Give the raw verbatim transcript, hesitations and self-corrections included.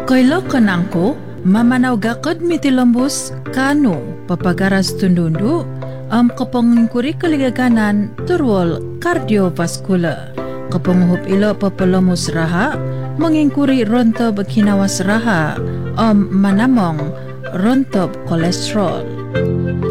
Kailo kanangko, mamanaw gakad mitilambos kano papagaras tundundu am kapangingkuri kaligaganan turwal cardiovascular. Kapanguhup ilo papalamos raha, mangingkuri rontob kinawas raha am manamong rontob kolesterol.